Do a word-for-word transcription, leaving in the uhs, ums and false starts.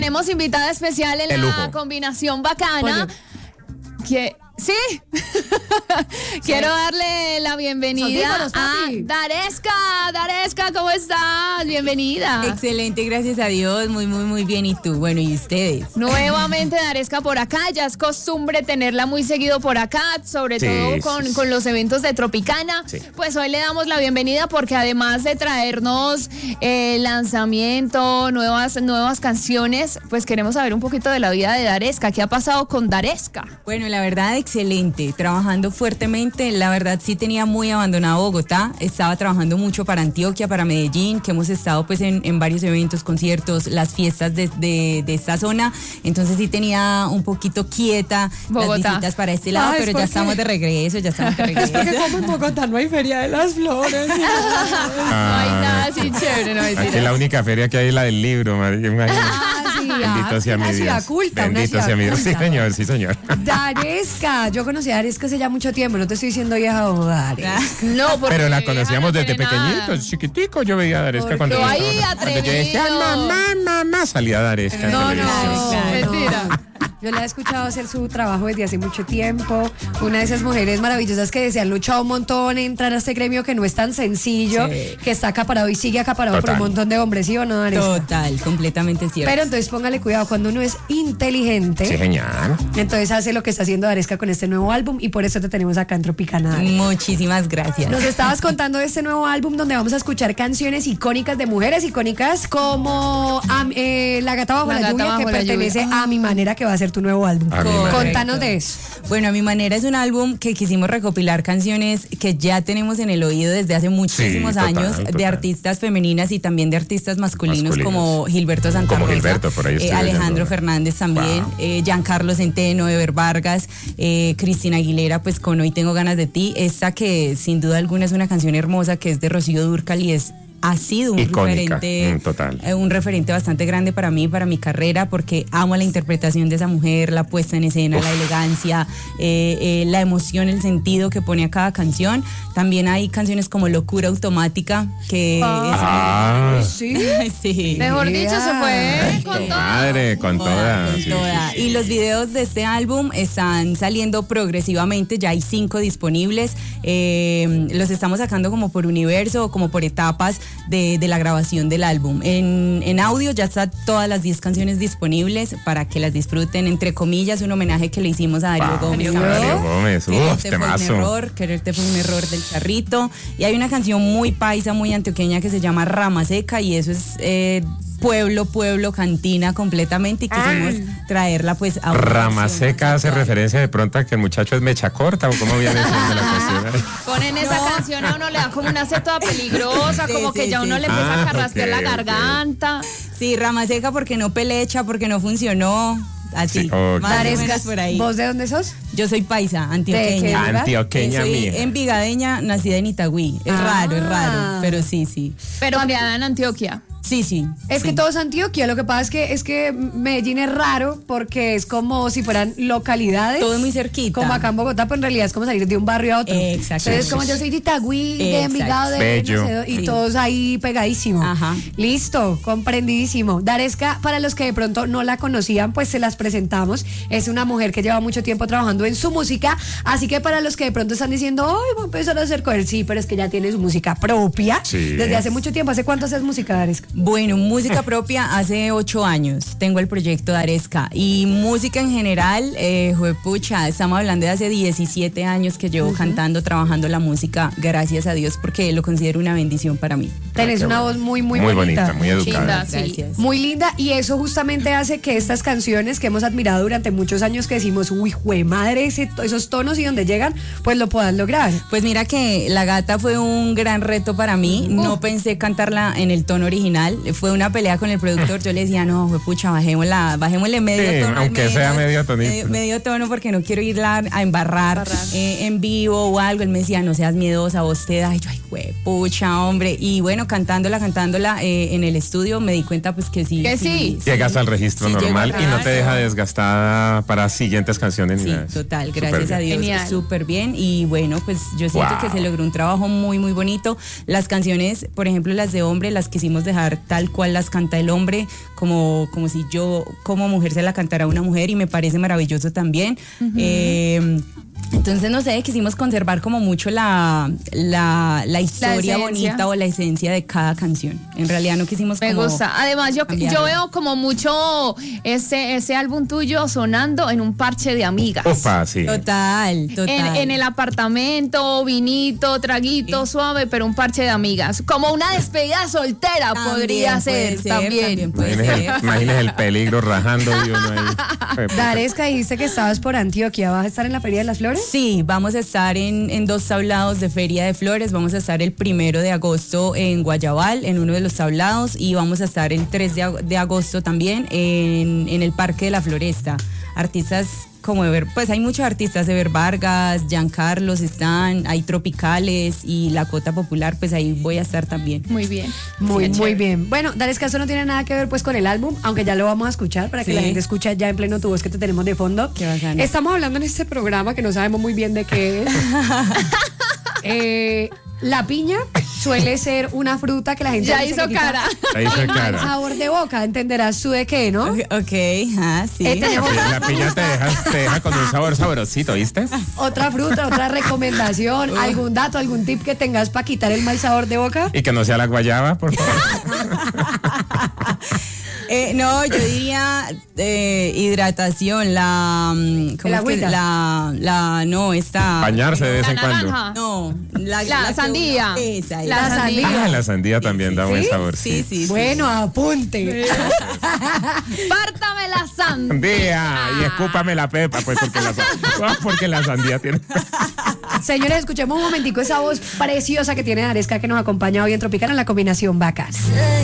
tenemos invitada especial en la combinación bacana. Que sí, quiero darle la bienvenida a Daresca. Daresca, ¿cómo estás? Bienvenida. Excelente, gracias a Dios, muy, muy, muy bien. ¿Y tú? Bueno, ¿y ustedes? Nuevamente Daresca por acá, ya es costumbre tenerla muy seguido por acá, sobre sí, todo con, sí, con los eventos de Tropicana. Sí. Pues hoy le damos la bienvenida porque además de traernos eh, lanzamiento, nuevas, nuevas canciones, pues queremos saber un poquito de la vida de Daresca. ¿Qué ha pasado con Daresca? Bueno, la verdad, excelente, trabajando fuertemente. La verdad sí tenía muy abandonado Bogotá, estaba trabajando mucho para Antioquia, para Medellín, que hemos estado pues en, en varios eventos, conciertos, las fiestas de, de, de esta zona. Entonces sí tenía un poquito quieta Bogotá. Las visitas para este lado, ah, pero ya estamos de regreso, ya estamos de regreso. Es porque como en Bogotá no hay feria de las flores. No, no hay nada así chévere, no hay. Aquí la única feria que hay es la del libro, madre. Ah, sí, bendito sea mi Dios. Una ciudad culta, bendito sea mi Dios. Sí, señor, sí, señor. Daresca, yo conocí a Daresca hace ya mucho tiempo, no te estoy diciendo vieja o Daresca. No, porque pero la conocíamos desde pequeñitos, chiquitico, yo veía a Daresca cuando yo ahí atrevido. Yo decía, mamá, mamá, salía Daresca. No, no, no, mentira. Yo la he escuchado hacer su trabajo desde hace mucho tiempo. Una de esas mujeres maravillosas que se han luchado un montón en entrar a este gremio que no es tan sencillo, sí, que está acaparado y sigue acaparado Total. por un montón de hombres, ¿sí o no, Daresca? Total, completamente cierto. Pero entonces póngale cuidado, cuando uno es inteligente, sí, genial, entonces hace lo que está haciendo Daresca con este nuevo álbum y por eso te tenemos acá en Tropicana. Muchísimas gracias. Nos estabas contando de este nuevo álbum donde vamos a escuchar canciones icónicas de mujeres icónicas como a, eh, La Gata Bajo la, la, lluvia, que pertenece lluvia. a Mi Manera, que va a ser tu nuevo álbum. Contanos de eso. Bueno, A Mi Manera es un álbum que quisimos recopilar canciones que ya tenemos en el oído desde hace muchísimos sí, total, años, total. de artistas femeninas y también de artistas masculinos, masculinos. como Gilberto Santa como Rosa, Gilberto, por ahí eh, Alejandro Fernández también, wow. eh, Giancarlo Centeno, Ever Vargas, eh, Cristina Aguilera, pues con Hoy Tengo Ganas de Ti, esta que sin duda alguna es una canción hermosa, que es de Rocío Dúrcal y es ha sido un Icónica, referente, mm, total. Eh, un referente bastante grande para mí, para mi carrera, porque amo la interpretación de esa mujer, la puesta en escena, Uf. la elegancia, eh, eh, la emoción, el sentido que pone a cada canción. También hay canciones como Locura Automática, que ah, es, sí, sí. Mejor dicho, se fue Ay, con toda. Madre, con toda. toda, con sí, toda. Sí, sí. Y los videos de este álbum están saliendo progresivamente, ya hay cinco disponibles. Eh, los estamos sacando como por universo o como por etapas de, de la grabación del álbum. En, en audio ya están todas las diez canciones disponibles para que las disfruten, entre comillas, un homenaje que le hicimos a Darío wow, Gómez. Darío Gómez, Uf, fue un error, Quererte fue un error del Charrito. Y hay una canción muy paisa, muy antioqueña que se llama Rama Seca, y eso es eh, pueblo, pueblo, cantina completamente, y quisimos Ay. traerla pues a Rama Seca hace referencia de pronto a que el muchacho es mecha corta, o cómo viene siendo la cuestión. Ponen esa no. canción a uno le da como una seta peligrosa, sí, como sí, que ya sí. uno le empieza ah, a carraspear okay, la garganta. Okay. Sí, Rama Seca porque no pelecha, porque no funcionó. Así, sí, okay. más o menos por ahí. ¿Vos de dónde sos? Yo soy paisa, antioqueña. Antioqueña soy mía. envigadeña, nacida en Itagüí. Es ah. raro, es raro, pero sí, sí. Pero criada en Antioquia. Sí, sí. Es sí. que todo es Antioquia, lo que pasa es que es que Medellín es raro porque es como si fueran localidades. Todo es muy cerquita. Como acá en Bogotá, pero en realidad es como salir de un barrio a otro. Exacto. Entonces, como yo soy de Itagüí, de Envigado, de no sé, y sí. todos ahí pegadísimo. Ajá. Listo, comprendidísimo. Daresca, para los que de pronto no la conocían, pues se las presentamos. Es una mujer que lleva mucho tiempo trabajando en su música, así que para los que de pronto están diciendo, ay, voy a empezar a hacer cover, sí, pero es que ya tiene su música propia. Sí. Desde hace mucho tiempo. ¿Hace cuánto haces música, Daresca? Bueno, música propia hace ocho años. Tengo el proyecto Daresca. Y música en general, eh, juepucha, estamos hablando de hace diecisiete años que llevo uh-huh. cantando, trabajando la música, gracias a Dios, porque lo considero una bendición para mí. Tenés una voz muy, muy, muy bonita. bonita, muy educada. Linda, sí. Gracias. Muy linda, y eso justamente hace que estas canciones que hemos admirado durante muchos años, que decimos, uy, jue madre, ese, esos tonos y donde llegan, pues lo puedas lograr. Pues mira que La Gata fue un gran reto para mí. Uh. No pensé cantarla en el tono original. Fue una pelea con el productor. Yo le decía, no, pucha, bajémosla, bajémosle medio sí, tono. Aunque medio, sea medio tonito. Medio, medio tono, porque no quiero irla a embarrar, embarrar. Eh, en vivo o algo. Él me decía, no seas miedosa, vos te da. Y yo, ay, pucha, hombre. Y bueno, cantándola, cantándola eh, en el estudio me di cuenta pues que sí. Que sí. sí Llegas sí, al registro sí, normal y no te deja desgastada para siguientes canciones. Sí, ni nada. Total, gracias a Dios, súper bien. Y bueno, pues yo siento wow. que se logró un trabajo muy, muy bonito. Las canciones, por ejemplo, las de hombre, las quisimos dejar tal cual las canta el hombre, como, como si yo como mujer se la cantara a una mujer, y me parece maravilloso también. Uh-huh. eh, Entonces, no sé, quisimos conservar como mucho la, la, la historia la bonita o la esencia de cada canción. En realidad no quisimos Me como gusta. Además, yo, yo veo como mucho ese, ese álbum tuyo sonando en un parche de amigas. Opa, sí. Total, total. En, en el apartamento, vinito, traguito, sí. suave, pero un parche de amigas. Como una despedida soltera también podría ser, ser, también. también imagínese, el, imagínese el peligro rajando y uno ahí. Daresca, dijiste que estabas por Antioquia. ¿Vas a estar en la Feria de las Flores? Sí, vamos a estar en, en dos tablados de Feria de Flores. Vamos a estar el primero de agosto en Guayabal, en uno de los tablados, y vamos a estar el tres de agosto también en, en el Parque de la Floresta. Artistas como Ever, pues hay muchos artistas, Ever Vargas, Giancarlos están, hay Tropicales y La Cota Popular, pues ahí voy a estar también. Muy bien. Muy, sí, muy bien. Bueno, Daresca, esto no tiene nada que ver pues con el álbum, aunque ya lo vamos a escuchar para que sí. la gente escuche ya en pleno tu voz que te tenemos de fondo. Qué bacano. Estamos hablando en este programa que no sabemos muy bien de qué es. eh... La piña suele ser una fruta que la gente ya hizo cara. Ya hizo cara. Sabor de boca, entenderás tú de qué, ¿no? Ok, okay. Ah, sí. Este la, la piña te deja, te deja con un sabor sabrosito, ¿viste? Otra fruta, otra recomendación, uh. algún dato, algún tip que tengas para quitar el mal sabor de boca. Y que no sea la guayaba, por favor. Eh, no, yo diría eh, hidratación, la ¿cómo es que la, la no esta bañarse de vez en cuando. No, la, la, la sandía. Esa, la, la sandía. Ah, la sandía también sí, da sí, buen sabor. Sí, sí. sí bueno, sí. apunte. Pártame la sandía. Sandía y escúpame la pepa, pues porque la, porque la sandía tiene. Señores, escuchemos un momentico esa voz preciosa que tiene Daresca, que nos acompaña hoy en Tropical en la combinación Bacán.